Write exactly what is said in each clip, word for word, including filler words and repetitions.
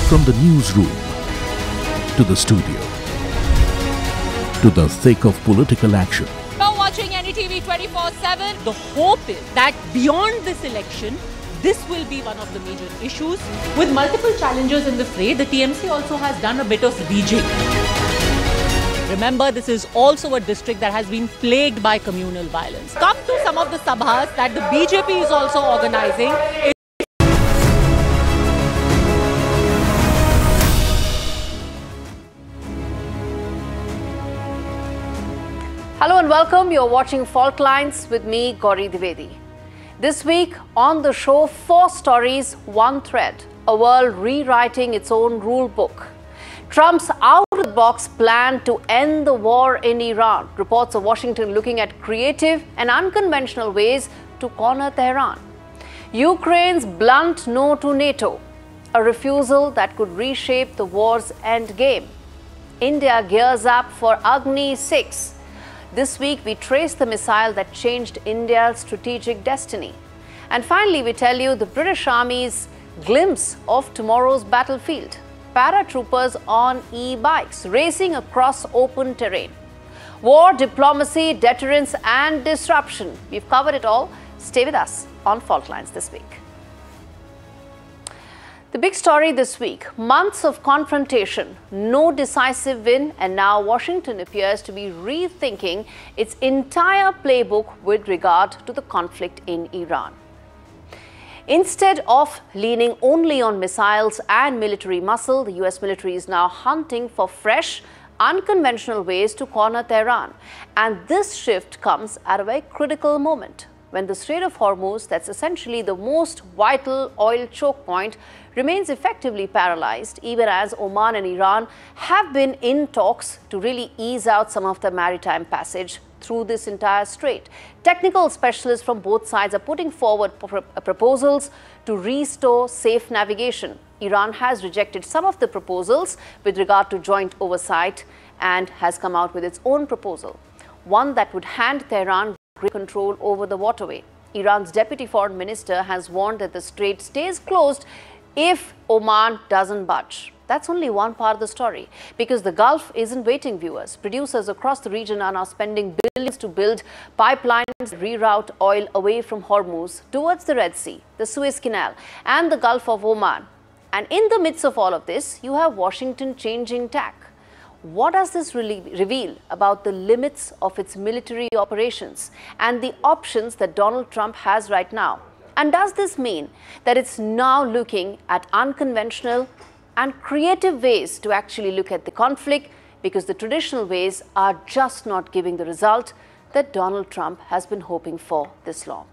From the newsroom to the studio to the thick of political action. You're watching N D T V twenty-four seven. The hope is that beyond this election, this will be one of the major issues. With multiple challengers in the fray, the T M C also has done a bit of rejigging. Remember, this is also a district that has been plagued by communal violence. Come to some of the sabhas that the B J P is also organizing. Hello and welcome. You're watching Fault Lines with me, Gauri Dwivedi. This week on the show, four stories, one thread. A world rewriting its own rule book. Trump's out-of-the-box plan to end the war in Iran. Reports of Washington looking at creative and unconventional ways to corner Tehran. Ukraine's blunt no to NATO. A refusal that could reshape the war's endgame. India gears up for Agni six. This week, we trace the missile that changed India's strategic destiny. And finally, we tell you the British Army's glimpse of tomorrow's battlefield. Paratroopers on e-bikes racing across open terrain. War, diplomacy, deterrence and disruption. We've covered it all. Stay with us on Fault Lines this week. The big story this week, months of confrontation, no decisive win, and now Washington appears to be rethinking its entire playbook with regard to the conflict in Iran. Instead of leaning only on missiles and military muscle, the U S military is now hunting for fresh, unconventional ways to corner Tehran. And this shift comes at a very critical moment, when the Strait of Hormuz, that's essentially the most vital oil choke point, remains effectively paralyzed, even as Oman and Iran have been in talks to really ease out some of the maritime passage through this entire strait. Technical specialists from both sides are putting forward proposals to restore safe navigation. Iran has rejected some of the proposals with regard to joint oversight and has come out with its own proposal, one that would hand Tehran great control over the waterway. Iran's deputy foreign minister has warned that the strait stays closed if Oman doesn't budge. That's only one part of the story, because the Gulf isn't waiting, viewers. Producers across the region are now spending billions to build pipelines that reroute oil away from Hormuz towards the Red Sea, the Suez Canal and the Gulf of Oman. And in the midst of all of this, you have Washington changing tack. What does this really reveal about the limits of its military operations and the options that Donald Trump has right now? And does this mean that it's now looking at unconventional and creative ways to actually look at the conflict, because the traditional ways are just not giving the result that Donald Trump has been hoping for this long?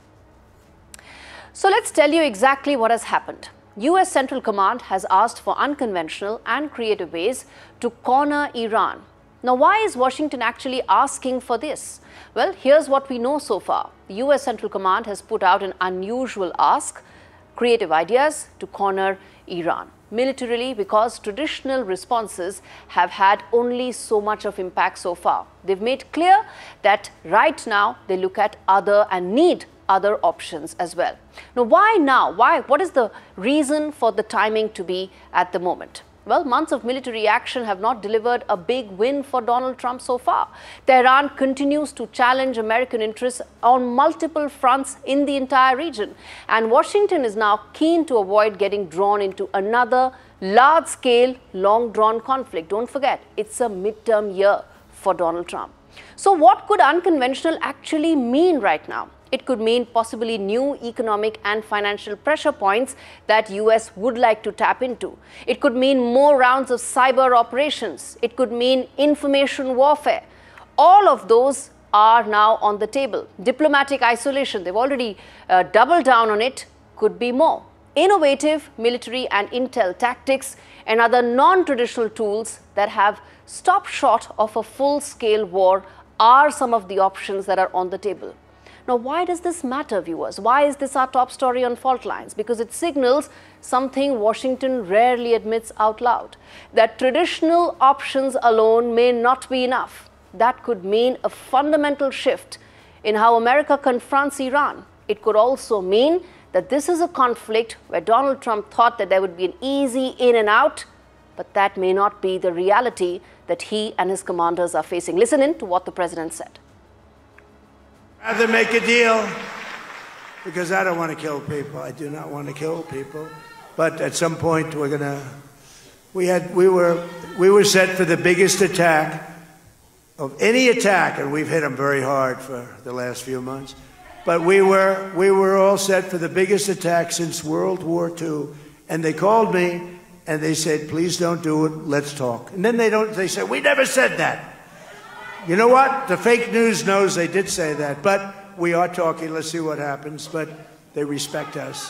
So let's tell you exactly what has happened. U S Central Command has asked for unconventional and creative ways to corner Iran. Now, why is Washington actually asking for this? Well, here's what we know so far. The U S Central Command has put out an unusual ask, creative ideas to corner Iran. Militarily, because traditional responses have had only so much of impact so far. They've made clear that right now they look at other and need other options as well. Now, why now? Why? What is the reason for the timing to be at the moment? Well, months of military action have not delivered a big win for Donald Trump so far. Tehran continues to challenge American interests on multiple fronts in the entire region. And Washington is now keen to avoid getting drawn into another large-scale, long-drawn conflict. Don't forget, it's a midterm year for Donald Trump. So what could unconventional actually mean right now? It could mean possibly new economic and financial pressure points that U S would like to tap into. It could mean more rounds of cyber operations. It could mean information warfare. All of those are now on the table. Diplomatic isolation, they've already uh, doubled down on it, could be more. Innovative military and intel tactics and other non-traditional tools that have stopped short of a full-scale war are some of the options that are on the table. Now, why does this matter, viewers? Why is this our top story on Fault Lines? Because it signals something Washington rarely admits out loud, that traditional options alone may not be enough. That could mean a fundamental shift in how America confronts Iran. It could also mean that this is a conflict where Donald Trump thought that there would be an easy in and out, but that may not be the reality that he and his commanders are facing. Listen in to what the president said. Rather make a deal, because I don't want to kill people. I do not want to kill people. But at some point, we're gonna. We had. We were. We were set for the biggest attack of any attack, and we've hit them very hard for the last few months. But we were. We were all set for the biggest attack since World War Two. And they called me, and they said, "Please don't do it. Let's talk." And then they don't. They said, "We never said that." You know what? The fake news knows they did say that. But we are talking. Let's see what happens. But they respect us.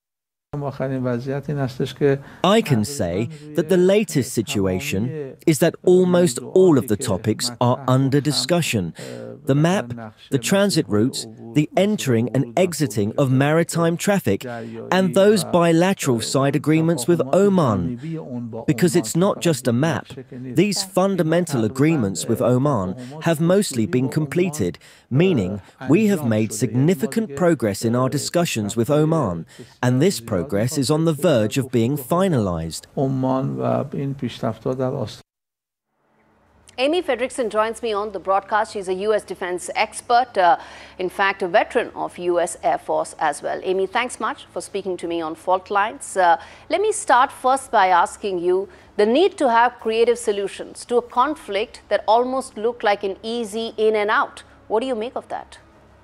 I can say that the latest situation is that almost all of the topics are under discussion. The map, the transit routes, the entering and exiting of maritime traffic, and those bilateral side agreements with Oman. Because it's not just a map. These fundamental agreements with Oman have mostly been completed, meaning we have made significant progress in our discussions with Oman, and this progress is on the verge of being finalized. Amy Fredrickson joins me on the broadcast. She's a U S defense expert, uh, in fact, a veteran of U S Air Force as well. Amy, thanks much for speaking to me on Fault Lines. Uh, let me start first by asking you the need to have creative solutions to a conflict that almost looked like an easy in and out. What do you make of that?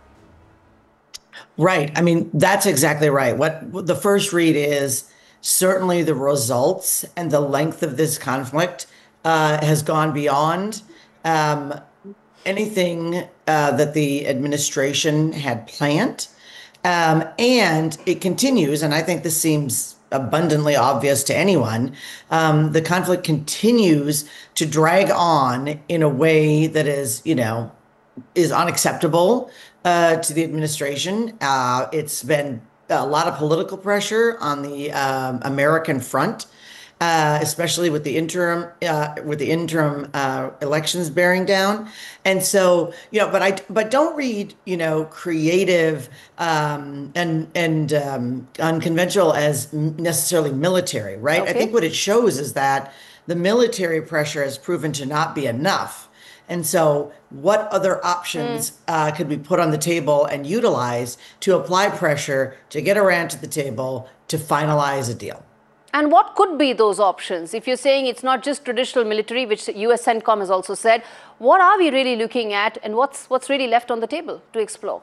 Right. I mean, that's exactly right. What, what the first read is certainly the results and the length of this conflict uh, has gone beyond um, anything uh, that the administration had planned. Um, and it continues, and I think this seems abundantly obvious to anyone, um, the conflict continues to drag on in a way that is, you know, is unacceptable uh, to the administration. Uh, it's been a lot of political pressure on the um, American front, uh, especially with the interim uh, with the interim uh, elections bearing down. And so, you know, but I but don't read, you know, creative um, and and um, unconventional as necessarily military, right? Okay. I think what it shows is that the military pressure has proven to not be enough. And so what other options mm. uh, could we put on the table and utilize to apply pressure to get around to the table to finalize a deal? And what could be those options? If you're saying it's not just traditional military, which U S CENTCOM has also said, what are we really looking at and what's, what's really left on the table to explore?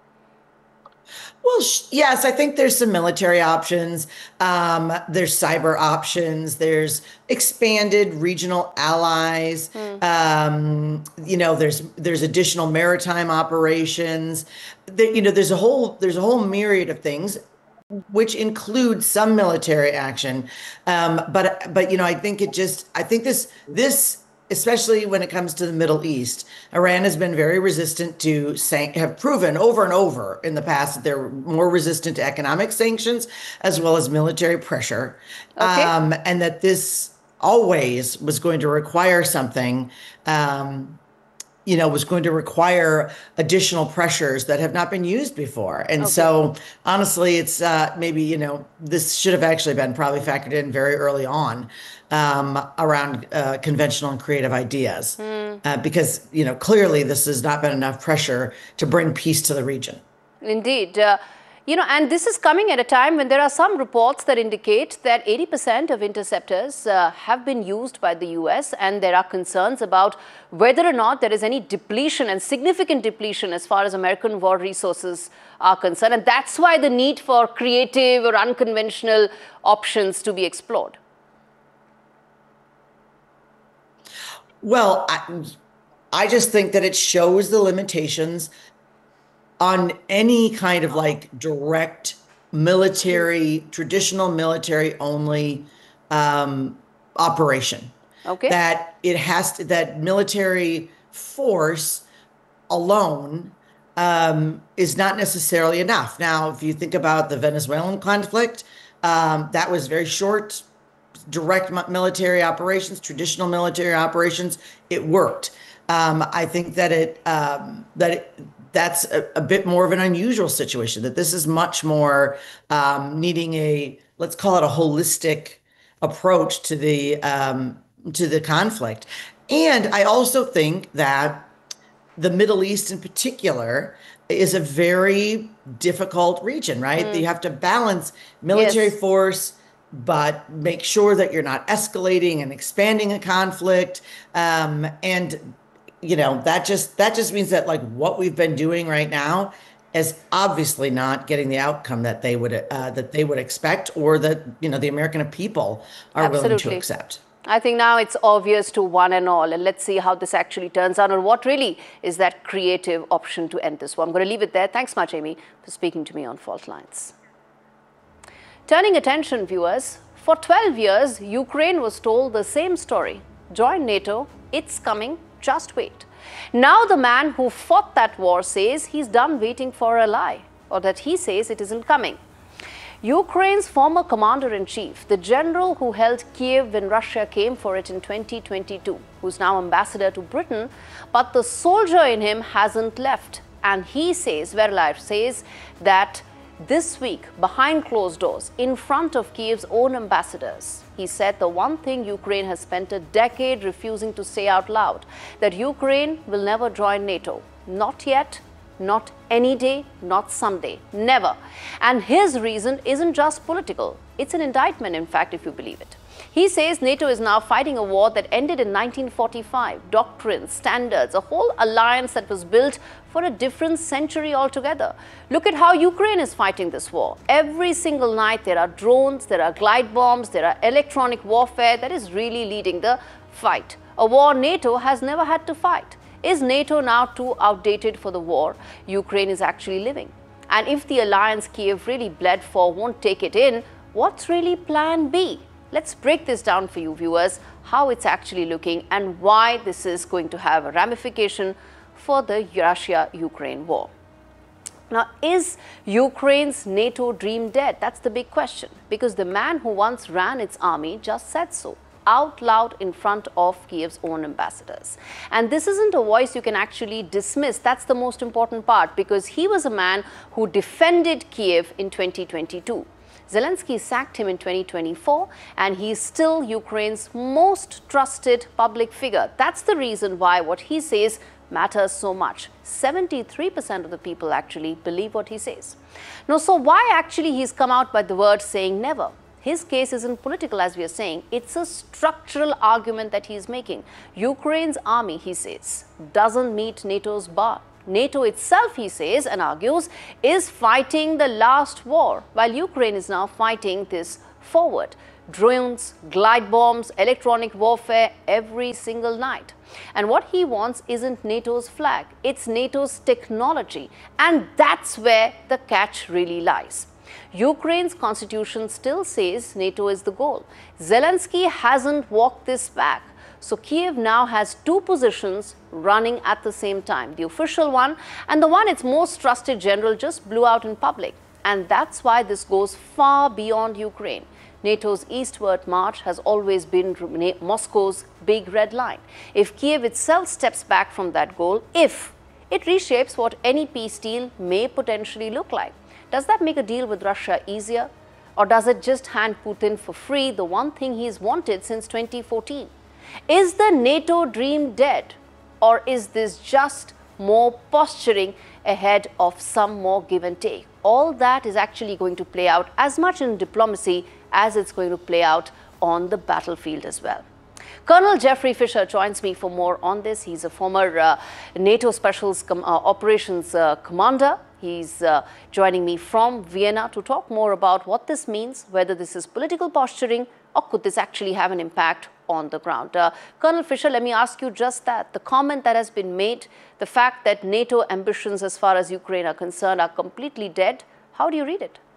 Well, yes, I think there's some military options. Um, there's cyber options. There's expanded regional allies. Mm. Um, you know, there's there's additional maritime operations. There, you know, there's a whole there's a whole myriad of things, which include some military action. Um, but but you know, I think it just I think this this. especially when it comes to the Middle East, Iran has been very resistant to san- have proven over and over in the past that they're more resistant to economic sanctions as well as military pressure. Okay. Um, and that this always was going to require something, um, you know, was going to require additional pressures that have not been used before. And okay. so honestly, it's uh, maybe, you know, this should have actually been probably factored in very early on. Um, around uh, conventional and creative ideas, mm. uh, because, you know, clearly this has not been enough pressure to bring peace to the region. Indeed. Uh, you know, and this is coming at a time when there are some reports that indicate that eighty percent of interceptors uh, have been used by the U S, and there are concerns about whether or not there is any depletion and significant depletion as far as American war resources are concerned. And that's why the need for creative or unconventional options to be explored. Well, I, I just think that it shows the limitations on any kind of like direct military, traditional military only um, operation. Okay. That it has to, that military force alone um, is not necessarily enough. Now, if you think about the Venezuelan conflict, um, that was very short. Direct military operations, traditional military operations, it worked. Um, I think that it um, that it, that's a, a bit more of an unusual situation, that this is much more um, needing a, let's call it a holistic approach to the um, to the conflict. And I also think that the Middle East in particular is a very difficult region, right? Mm. You have to balance military yes. force, but make sure that you're not escalating and expanding a conflict. Um, and, you know, that just that just means that like what we've been doing right now is obviously not getting the outcome that they would uh, that they would expect, or that, you know, the American people are Absolutely. willing to accept. I think now it's obvious to one and all, and let's see how this actually turns out, or what really is that creative option to end this war. I'm going to leave it there. Thanks much, Amy, for speaking to me on Fault Lines. Turning attention, viewers, for twelve years, Ukraine was told the same story. Join NATO, it's coming, just wait. Now the man who fought that war says he's done waiting for a lie, or that he says it isn't coming. Ukraine's former commander-in-chief, the general who held Kiev when Russia came for it in twenty twenty-two, who's now ambassador to Britain, but the soldier in him hasn't left. And he says, Verlar says, that this week, behind closed doors, in front of Kiev's own ambassadors, he said the one thing Ukraine has spent a decade refusing to say out loud, that Ukraine will never join NATO. Not yet, not any day, not someday, never. And his reason isn't just political. It's an indictment, in fact, if you believe it. He says NATO is now fighting a war that ended in nineteen forty-five. Doctrines, standards, a whole alliance that was built for a different century altogether. Look at how Ukraine is fighting this war. Every single night there are drones, there are glide bombs, there are electronic warfare that is really leading the fight. A war NATO has never had to fight. Is NATO now too outdated for the war Ukraine is actually living? And if the alliance Kiev really bled for won't take it in, what's really plan B? Let's break this down for you, viewers, how it's actually looking and why this is going to have a ramification for the Russia-Ukraine war. Now, is Ukraine's NATO dream dead? That's the big question, because the man who once ran its army just said so, out loud in front of Kiev's own ambassadors. And this isn't a voice you can actually dismiss. That's the most important part, because he was a man who defended Kiev in twenty twenty-two. Zelensky sacked him in twenty twenty-four, and he's still Ukraine's most trusted public figure. That's the reason why what he says matters so much. seventy-three percent of the people actually believe what he says. Now, so why actually he's come out by the word saying never? His case isn't political, as we are saying. It's a structural argument that he's making. Ukraine's army, he says, doesn't meet NATO's bar. NATO itself, he says and argues, is fighting the last war, while Ukraine is now fighting this forward. Drones, glide bombs, electronic warfare every single night. And what he wants isn't NATO's flag, it's NATO's technology. And that's where the catch really lies. Ukraine's constitution still says NATO is the goal. Zelensky hasn't walked this back. So Kiev now has two positions running at the same time. The official one and the one its most trusted general just blew out in public. And that's why this goes far beyond Ukraine. NATO's eastward march has always been Moscow's big red line. If Kiev itself steps back from that goal, if it reshapes what any peace deal may potentially look like, does that make a deal with Russia easier? Or does it just hand Putin for free the one thing he's wanted since twenty fourteen? Is the NATO dream dead? Or is this just more posturing ahead of some more give and take? All that is actually going to play out as much in diplomacy as it's going to play out on the battlefield as well. Colonel Jeffrey Fisher joins me for more on this. He's a former uh, NATO Specials com uh, Operations uh, Commander. He's uh, joining me from Vienna to talk more about what this means, whether this is political posturing or could this actually have an impact on the ground. Uh, Colonel Fisher, let me ask you just that. The comment that has been made, the fact that NATO ambitions as far as Ukraine are concerned are completely dead, how do you read it?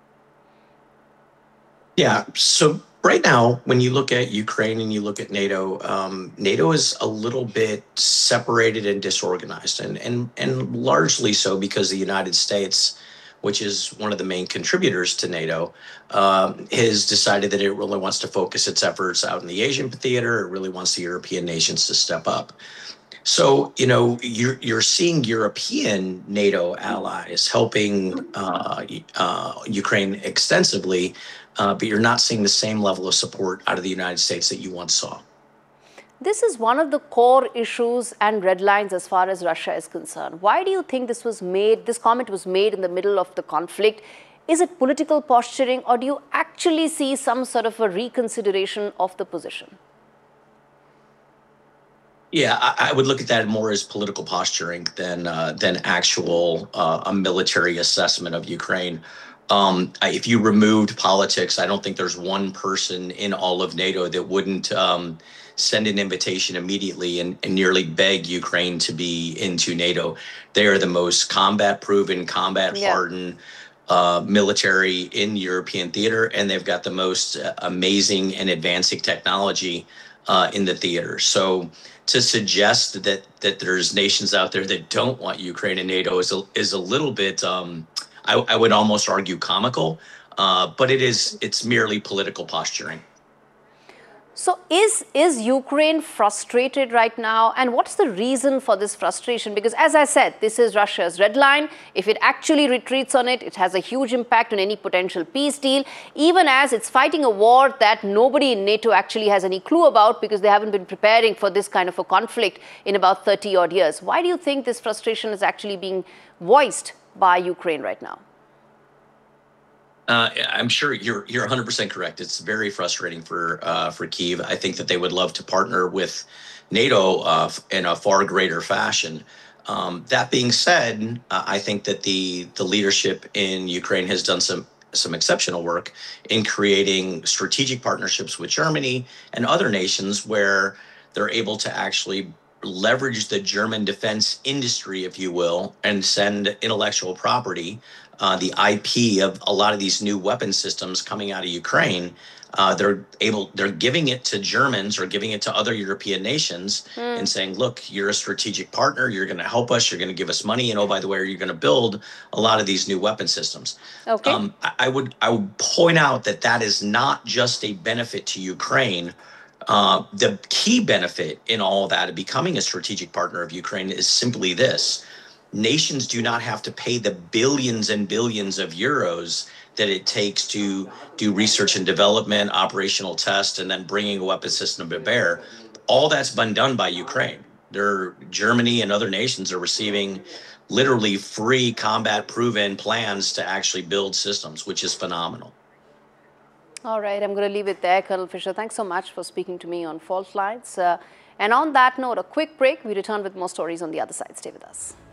Yeah, so right now, when you look at Ukraine and you look at NATO, um, NATO is a little bit separated and disorganized, and, and, and largely so because the United States, which is one of the main contributors to NATO, um, has decided that it really wants to focus its efforts out in the Asian theater. It really wants the European nations to step up. So, you know, you're, you're seeing European NATO allies helping uh, uh, Ukraine extensively, uh, but you're not seeing the same level of support out of the United States that you once saw. This is one of the core issues and red lines as far as Russia is concerned. Why do you think this was made, this comment was made in the middle of the conflict? Is it political posturing, or do you actually see some sort of a reconsideration of the position? Yeah, I, I would look at that more as political posturing than uh, than actual uh, a military assessment of Ukraine. Um, I, if you removed politics, I don't think there's one person in all of NATO that wouldn't um, send an invitation immediately and, and nearly beg Ukraine to be into NATO. They are the most combat-proven, combat-hardened yeah. uh, military in European theater, and they've got the most uh, amazing and advancing technology uh, in the theater. So to suggest that that there's nations out there that don't want Ukraine in NATO is a, is a little bit, um, I, I would almost argue, comical, uh, but it is it's merely political posturing. So is, is Ukraine frustrated right now? And what's the reason for this frustration? Because as I said, this is Russia's red line. If it actually retreats on it, it has a huge impact on any potential peace deal, even as it's fighting a war that nobody in NATO actually has any clue about, because they haven't been preparing for this kind of a conflict in about thirty odd years. Why do you think this frustration is actually being voiced by Ukraine right now? Uh, I'm sure you're you're one hundred percent correct. It's very frustrating for uh, for Kyiv. I think that they would love to partner with NATO uh, in a far greater fashion. Um, that being said, uh, I think that the the leadership in Ukraine has done some some exceptional work in creating strategic partnerships with Germany and other nations where they're able to actually leverage the German defense industry, if you will, and send intellectual property, uh, the I P of a lot of these new weapon systems coming out of Ukraine. Uh, they're able, they're giving it to Germans or giving it to other European nations mm. and saying, look, you're a strategic partner. You're going to help us. You're going to give us money. And oh, by the way, you're going to build a lot of these new weapon systems. Okay. Um, I, I would, I would point out that that is not just a benefit to Ukraine. Uh, the key benefit in all of that of becoming a strategic partner of Ukraine is simply this. Nations do not have to pay the billions and billions of euros that it takes to do research and development, operational test, and then bringing a weapon system to bear. All that's been done by Ukraine. They're, Germany and other nations are receiving literally free combat-proven plans to actually build systems, which is phenomenal. All right, I'm going to leave it there. Colonel Fisher, thanks so much for speaking to me on Fault Lines. Uh, and on that note, a quick break. We return with more stories on the other side. Stay with us.